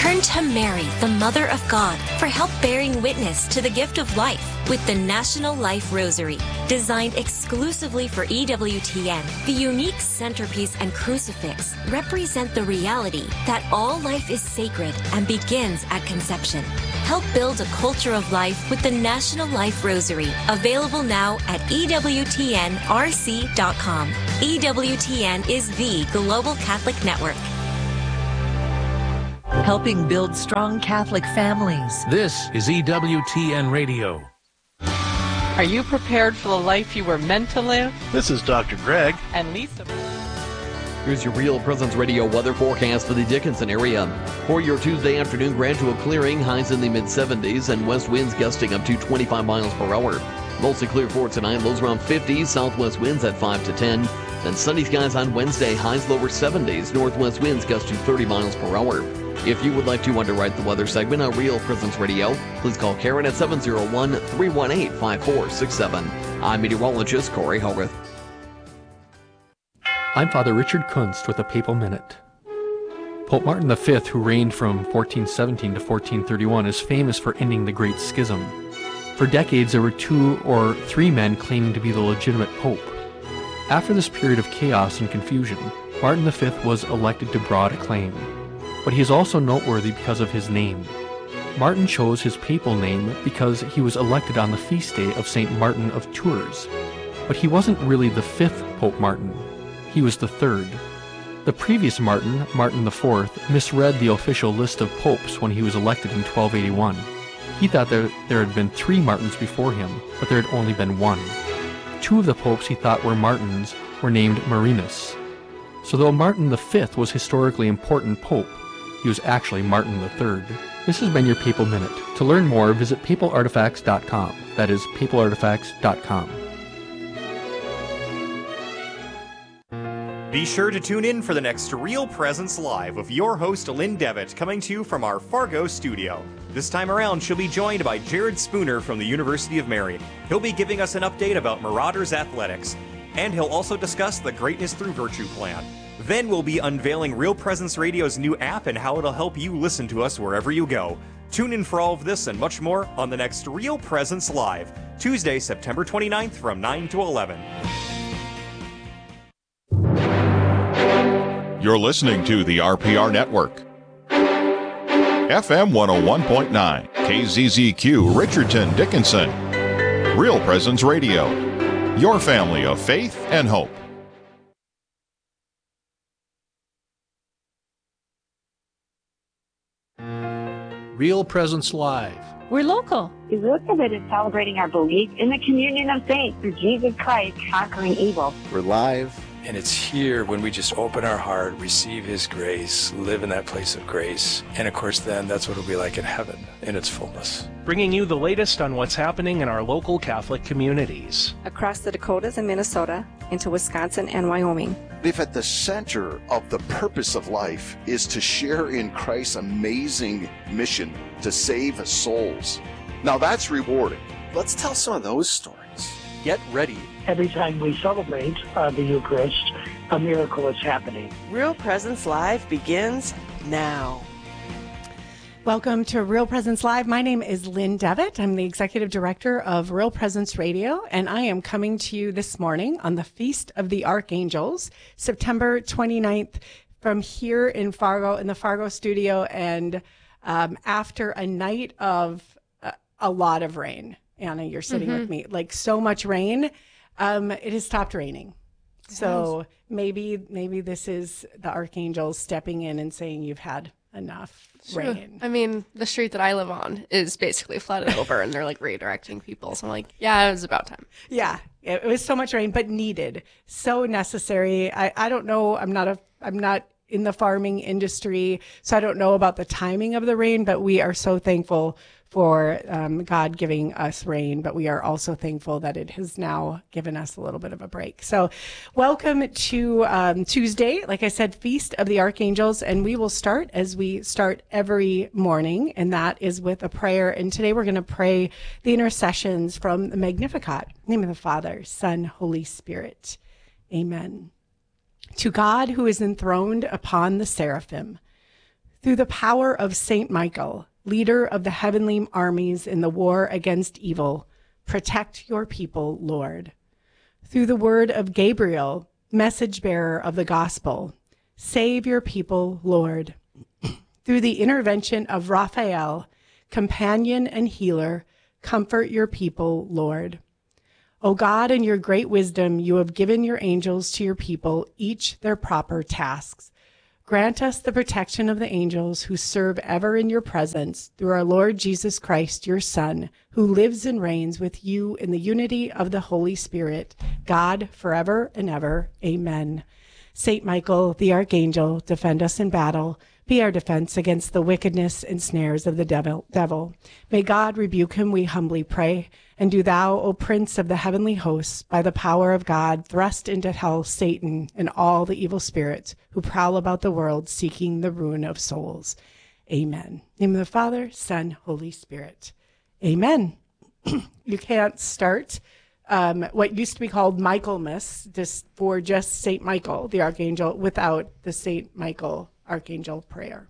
Turn to Mary, the Mother of God, for help bearing witness to the gift of life with the National Life Rosary. Designed exclusively for EWTN, the unique centerpiece and crucifix represent the reality that all life is sacred and begins at conception. Help build a culture of life with the National Life Rosary, available now at EWTNRC.com. EWTN is the Global Catholic Network. Helping build strong Catholic families. This is EWTN Radio. Are you prepared for the life you were meant to live? This is Dr. Greg. And Lisa. Here's your Real Presence Radio weather forecast for the Dickinson area. For your Tuesday afternoon, gradual clearing, highs in the mid-70s, and west winds gusting up to 25 miles per hour. Mostly clear for tonight, lows around 50, southwest winds at 5 to 10. Then sunny skies on Wednesday, highs lower 70s, northwest winds gust to 30 miles per hour. If you would like to underwrite the weather segment on Real Presence Radio, please call Karen at 701-318-5467. I'm meteorologist Corey Hogarth. I'm Father Richard Kunst with a Papal Minute. Pope Martin V, who reigned from 1417 to 1431, is famous for ending the Great Schism. For decades, there were 2 or 3 men claiming to be the legitimate pope. After this period of chaos and confusion, Martin V was elected to broad acclaim. But he is also noteworthy because of his name. Martin chose his papal name because he was elected on the feast day of St. Martin of Tours. But he wasn't really the 5th Pope Martin. He was the 3rd. The previous Martin, Martin IV, misread the official list of popes when he was elected in 1281. He thought there had been 3 Martins before him, but there had only been 1. 2 of the popes he thought were Martins were named Marinus. So though Martin V was historically important pope, he was actually Martin III. This has been your Papal Minute. To learn more, visit papalartifacts.com. That is papalartifacts.com. Be sure to tune in for the next Real Presence Live with your host, Lynn Devitt, coming to you from our Fargo studio. This time around, she'll be joined by Jared Spooner from the University of Mary. He'll be giving us an update about Marauders Athletics, and he'll also discuss the Greatness Through Virtue plan. Then we'll be unveiling Real Presence Radio's new app and how it'll help you listen to us wherever you go. Tune in for all of this and much more on the next Real Presence Live, Tuesday, September 29th from 9 to 11. You're listening to the RPR Network. FM 101.9, KZZQ, Richardson, Dickinson. Real Presence Radio, your family of faith and hope. Real Presence Live. We're local. We're committed to celebrating our belief in the communion of saints through Jesus Christ conquering evil. We're live. And it's here when we just open our heart, receive His grace, live in that place of grace. And of course, then that's what it'll be like in heaven in its fullness. Bringing you the latest on what's happening in our local Catholic communities. Across the Dakotas and Minnesota, into Wisconsin and Wyoming. If at the center of the purpose of life is to share in Christ's amazing mission to save souls, now that's rewarding. Let's tell some of those stories. Get ready. Every time we celebrate the Eucharist, a miracle is happening. Real Presence Live begins now. Welcome to Real Presence Live. My name is Lynn Devitt. I'm the Executive Director of Real Presence Radio, and I am coming to you this morning on the Feast of the Archangels, September 29th, from here in Fargo, in the Fargo studio, and after a night of a lot of rain. Anna, you're sitting with me. Like so much rain, it has stopped raining. So maybe this is the archangels stepping in and saying you've had enough rain. I mean, the street that I live on is basically flooded over, and they're like redirecting people. So I'm like, yeah, it was about time. Yeah, it was so much rain, but needed, so necessary. I don't know. I'm not in the farming industry, so I don't know about the timing of the rain, but we are so thankful for God giving us rain, but we are also thankful that it has now given us a little bit of a break. So welcome to Tuesday, like I said, Feast of the Archangels, and we will start as we start every morning, and that is with a prayer. And today we're going to pray the intercessions from the Magnificat. In the name of the Father, Son, Holy Spirit. Amen. To God, who is enthroned upon the seraphim, Through the power of Saint Michael, leader of the heavenly armies in the war against evil, protect your people, Lord. Through the word of Gabriel, message bearer of the gospel, save your people, Lord. Through the intervention of Raphael, companion and healer, comfort your people, Lord. O God, in your great wisdom, you have given your angels to your people, each their proper tasks. Grant us the protection of the angels who serve ever in your presence through our Lord Jesus Christ, your Son, who lives and reigns with you in the unity of the Holy Spirit, God, forever and ever. Amen. Saint Michael, the archangel, defend us in battle. Be our defense against the wickedness and snares of the devil. May God rebuke him, we humbly pray. And do thou, O Prince of the heavenly hosts, by the power of God, thrust into hell Satan and all the evil spirits who prowl about the world seeking the ruin of souls. Amen. In the name of the Father, Son, Holy Spirit. Amen. You can't start what used to be called Michaelmas for just Saint Michael, the archangel, without the Saint Michael Archangel prayer.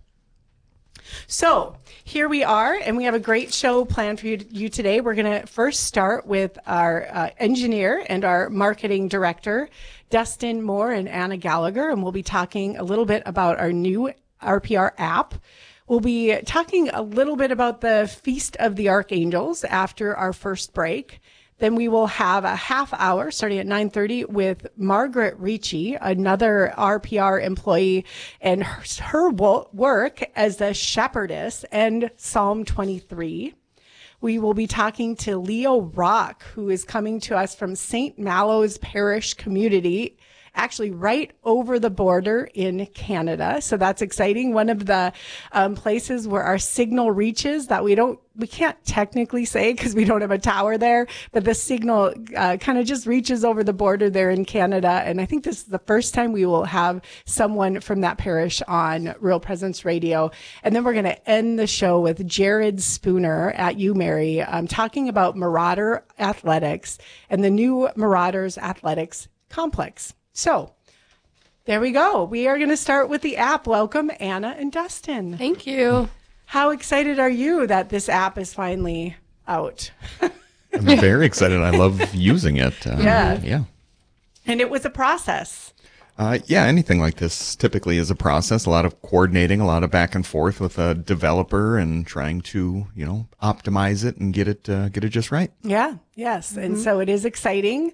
So here we are, and we have a great show planned for you today. We're going to first start with our engineer and our marketing director, Dustin Moore and Anna Gallagher, and we'll be talking a little bit about our new RPR app. We'll be talking a little bit about the Feast of the Archangels after our first break. Then we will have a half hour starting at 9:30 with Margaret Ricci, another RPR employee, and her work as a shepherdess and Psalm 23. We will be talking to Leo Rock, who is coming to us from St. Malo's Parish Community, actually right over the border in Canada. So that's exciting. One of the places where our signal reaches that we can't technically say because we don't have a tower there, but the signal kind of just reaches over the border there in Canada. And I think this is the first time we will have someone from that parish on Real Presence Radio. And then we're going to end the show with Jared Spooner at UMary talking about Marauder Athletics and the new Marauders Athletics complex. So there we go. We are going to start with the app. Welcome, Anna and Dustin. Thank you. How excited are you that this app is finally out? I'm very excited. I love using it. Yeah. And it was a process. Yeah, anything like this typically is a process. A lot of coordinating, a lot of back and forth with a developer and trying to, optimize it and get it just right. Yeah. Yes. Mm-hmm. And so it is exciting.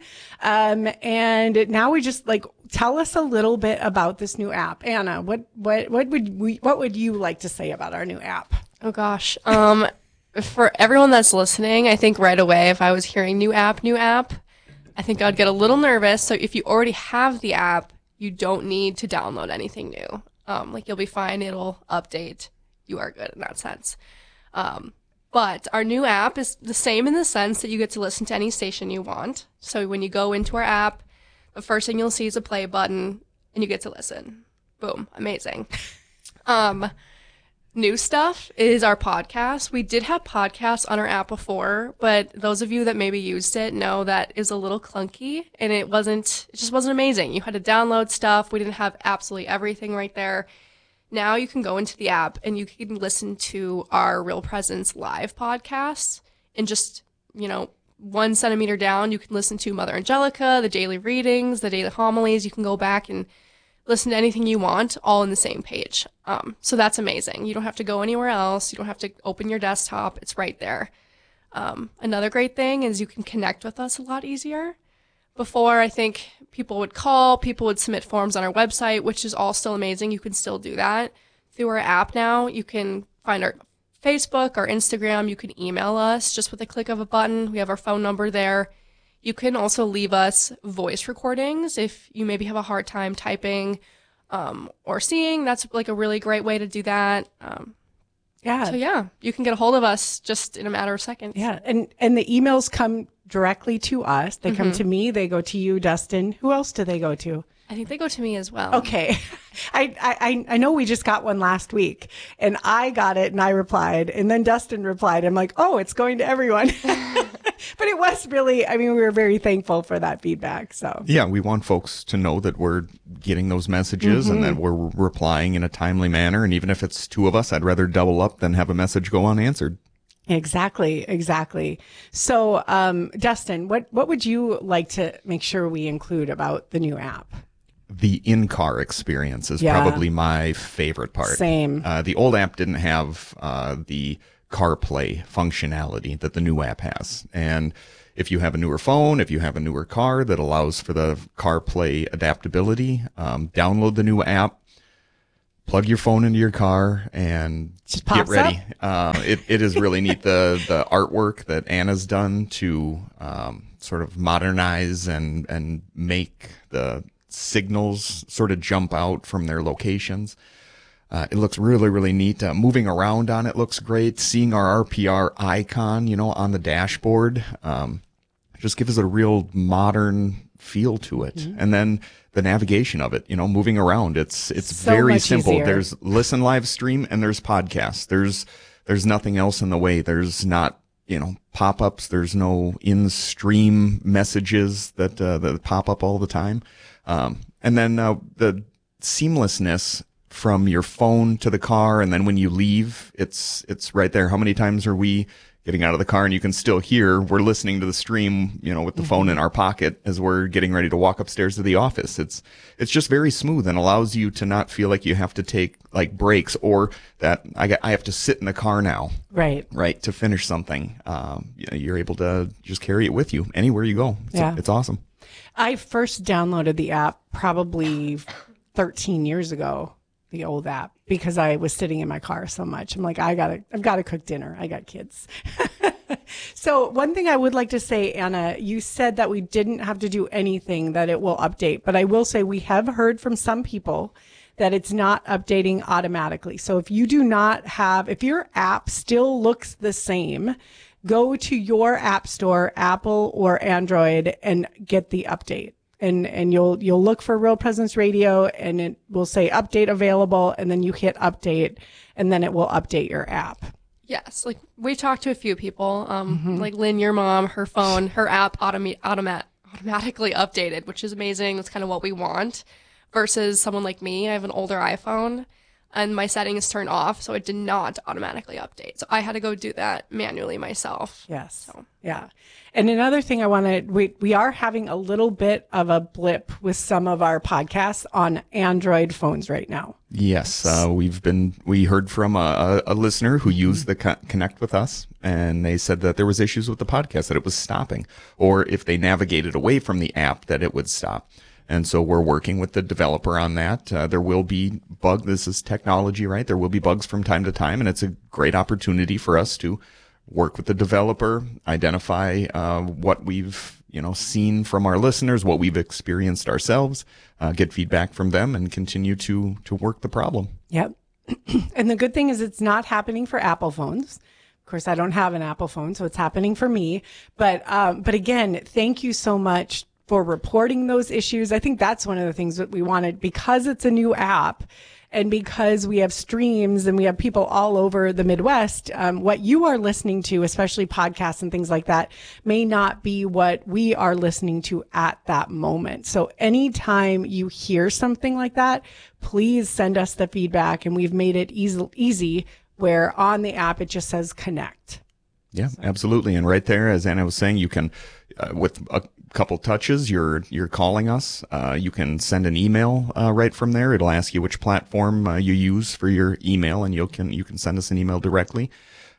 And now we just tell us a little bit about this new app. Anna, what would you like to say about our new app? Oh gosh. For everyone that's listening, I think right away, if I was hearing new app, I think I'd get a little nervous. So if you already have the app, you don't need to download anything new. You'll be fine. It'll update. You are good in that sense. But our new app is the same in the sense that you get to listen to any station you want. So when you go into our app, the first thing you'll see is a play button and you get to listen. Boom. Amazing. New stuff is our podcast. We did have podcasts on our app before, but those of you that maybe used it know that it was a little clunky and it just wasn't amazing. You had to download stuff. We didn't have absolutely everything right there. Now you can go into the app and you can listen to our Real Presence live podcasts and just, 1 centimeter down, you can listen to Mother Angelica, the daily readings, the daily homilies. You can go back and listen to anything you want, all in the same page. So that's amazing. You don't have to go anywhere else. You don't have to open your desktop. It's right there. Another great thing is you can connect with us a lot easier. Before, I think people would call, people would submit forms on our website, which is all still amazing. You can still do that. Through our app now, you can find our Facebook, our Instagram. You can email us just with a click of a button. We have our phone number there. You can also leave us voice recordings if you maybe have a hard time typing or seeing. That's a really great way to do that. So you can get a hold of us just in a matter of seconds. Yeah, and the emails come directly to us. They come to me. They go to you, Dustin. Who else do they go to? I think they go to me as well. Okay. I know we just got one last week and I got it and I replied and then Dustin replied. I'm like, oh, it's going to everyone. But it was really, I mean, we were very thankful for that feedback. So yeah, we want folks to know that we're getting those messages and that we're replying in a timely manner. And even if it's two of us, I'd rather double up than have a message go unanswered. Exactly. So, Dustin, what would you like to make sure we include about the new app? The in-car experience is probably my favorite part. Same. The old app didn't have the CarPlay functionality that the new app has. And if you have a newer phone, if you have a newer car that allows for the CarPlay adaptability, download the new app, plug your phone into your car, and get ready. It is really neat. The artwork that Anna's done to sort of modernize and make the signals sort of jump out from their locations. It looks really, really neat. Moving around on it looks great. Seeing our RPR icon, on the dashboard, just gives it a real modern feel to it. And then the navigation of it, moving around, it's so very simple. Easier. There's listen live stream and there's podcast. There's nothing else in the way. There's not, pop-ups. There's no in-stream messages that pop up all the time. And then the seamlessness from your phone to the car, and then when you leave, it's right there. How many times are we getting out of the car and you can still hear we're listening to the stream, with the phone in our pocket as we're getting ready to walk upstairs to the office. It's just very smooth and allows you to not feel like you have to take like breaks or that I have to sit in the car now. Right. To finish something. You're able to just carry it with you anywhere you go. It's awesome. I first downloaded the app probably 13 years ago, the old app, because I was sitting in my car so much. I'm like, I've got to cook dinner. I got kids. So one thing I would like to say, Anna, you said that we didn't have to do anything, that it will update. But I will say we have heard from some people that it's not updating automatically. So if you do not have, if your app still looks the same, go to your app store, Apple or Android, and get the update. And you'll look for Real Presence Radio and it will say update available, and then you hit update and then it will update your app. Yes. Like we talked to a few people, like Lynn, your mom, her phone, her app automatically updated, which is amazing. That's kind of what we want versus someone like me. I have an older iPhone and my settings turned off, so it did not automatically update. So I had to go do that manually myself. Yes. So. Yeah. And another thing we are having a little bit of a blip with some of our podcasts on Android phones right now. Yes. We heard from a listener who used the Connect with Us, and they said that there was issues with the podcast, that it was stopping, or if they navigated away from the app, that it would stop. And so we're working with the developer on that. There will be bugs. This is technology, right? There will be bugs from time to time, and it's a great opportunity for us to work with the developer, identify what we've seen from our listeners, what we've experienced ourselves, get feedback from them, and continue to work the problem. Yep. And the good thing is it's not happening for Apple phones. Of course, I don't have an Apple phone, so it's happening for me. But again, thank you so much for reporting those issues. I think that's one of the things that we wanted, because it's a new app and because we have streams and we have people all over the Midwest. What you are listening to, especially podcasts and things like that, may not be what we are listening to at that moment. So anytime you hear something like that, please send us the feedback. And we've made it easy where on the app, it just says connect. Yeah, absolutely. And right there, as Anna was saying, you can, with a couple touches, you're calling us. You can send an email right from there. It'll ask you which platform you use for your email, and you can send us an email directly.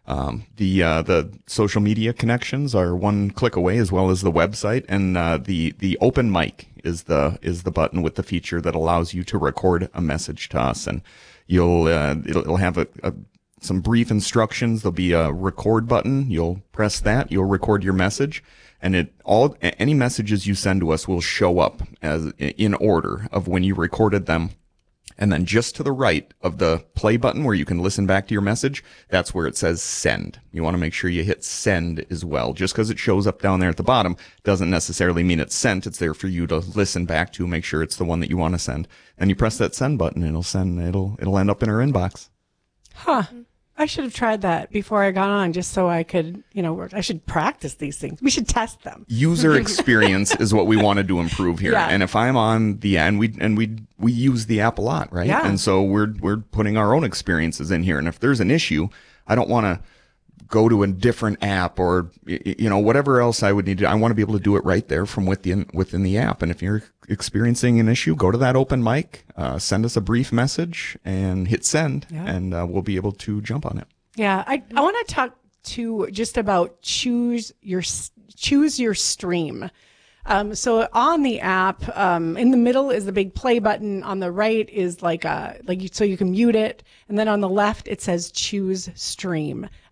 The social media connections are one click away, as well as the website, and the open mic is the button with the feature that allows you to record a message to us, and it'll have some brief instructions. There'll be a record button. You'll press that. You'll record your message, and any messages you send to us will show up as in order of when you recorded them. And then just to the right of the play button where you can listen back to your message, that's where it says send. You want to make sure you hit send as well. Just because it shows up down there at the bottom doesn't necessarily mean it's sent. It's there for you to listen back to, make sure it's the one that you want to send. And you press that send button, and it'll end up in our inbox. Huh. I should have tried that before I got on, just so I could, I should practice these things. We should test them. User experience is what we wanted to improve here. Yeah. And if I'm on the end, we use the app a lot, right? Yeah. And so we're putting our own experiences in here. And if there's an issue, I don't want to go to a different app or, whatever else I would need to. I want to be able to do it right there from within the app. And if you're experiencing an issue, go to that open mic, send us a brief message and hit send, and we'll be able to jump on it. Yeah. I want to talk to just about choose your stream. So on the app, in the middle is the big play button. On the right is so you can mute it. And then on the left, it says choose stream.